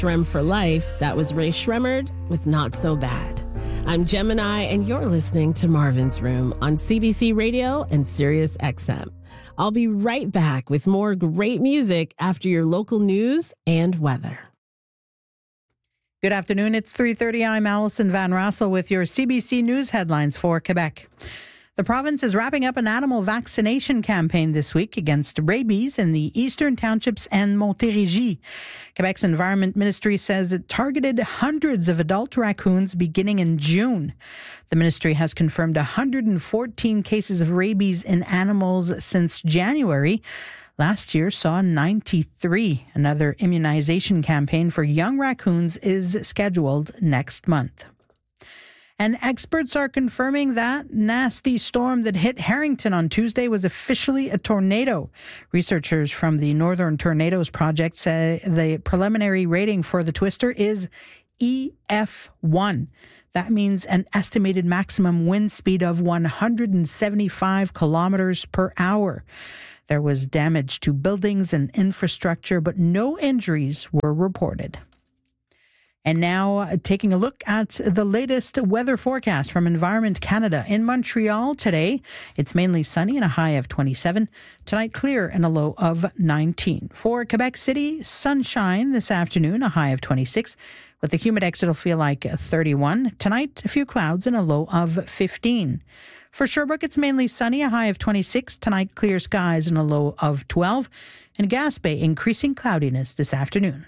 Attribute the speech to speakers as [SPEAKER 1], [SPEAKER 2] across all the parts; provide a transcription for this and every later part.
[SPEAKER 1] Threm for Life, that was Ray Shremmerd with Not So Bad. I'm Gemini, and you're listening to Marvin's Room on CBC Radio and Sirius XM. I'll be right back with more great music after your local news and weather.
[SPEAKER 2] Good afternoon. It's 3:30. I'm Allison Van Rassel with your CBC News headlines for Quebec. The province is wrapping up an animal vaccination campaign this week against rabies in the eastern townships and Montérégie. Quebec's Environment Ministry says it targeted hundreds of adult raccoons beginning in June. The ministry has confirmed 114 cases of rabies in animals since January. Last year saw 93. Another immunization campaign for young raccoons is scheduled next month. And experts are confirming that nasty storm that hit Harrington on Tuesday was officially a tornado. Researchers from the Northern Tornadoes Project say the preliminary rating for the twister is EF1. That means an estimated maximum wind speed of 175 kilometers per hour. There was damage to buildings and infrastructure, but no injuries were reported. And now taking a look at the latest weather forecast from Environment Canada. In Montreal today, it's mainly sunny and a high of 27. Tonight, clear and a low of 19. For Quebec City, sunshine this afternoon, a high of 26. With the humidex, it'll feel like 31. Tonight, a few clouds and a low of 15. For Sherbrooke, it's mainly sunny, a high of 26. Tonight, clear skies and a low of 12. And Gaspé, increasing cloudiness this afternoon.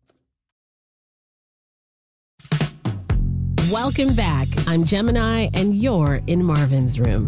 [SPEAKER 1] Welcome back. I'm Gemini, and you're in Marvin's Room.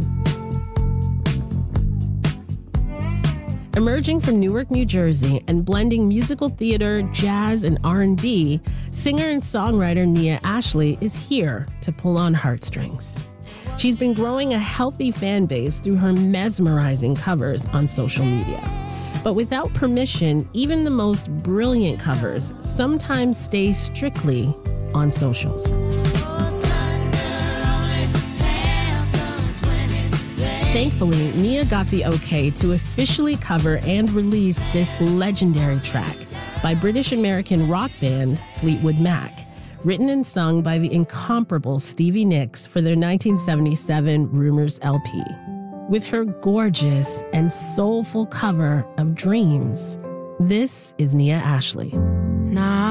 [SPEAKER 1] Emerging from Newark, New Jersey, and blending musical theater, jazz, and R&B, singer and songwriter Nia Ashley is here to pull on heartstrings. She's been growing a healthy fan base through her mesmerizing covers on social media. But without permission, even the most brilliant covers sometimes stay strictly on socials. Thankfully, Nia got the okay to officially cover and release this legendary track by British-American rock band Fleetwood Mac, written and sung by the incomparable Stevie Nicks for their 1977 Rumors LP. With her gorgeous and soulful cover of Dreams, this is Nia Ashley.